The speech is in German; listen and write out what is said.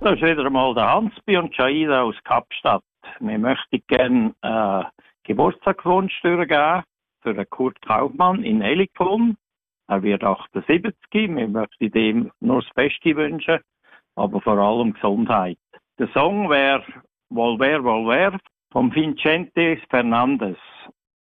Da ist wieder einmal der Hans und Jaida aus Kapstadt. Wir möchten gerne Geburtstagswunsch durchgeben für den Kurt Kaufmann in Elikon. Er wird 78. Wir möchten ihm nur das Beste wünschen, aber vor allem Gesundheit. Der Song wäre Volver, Volver von Vicente Fernandes.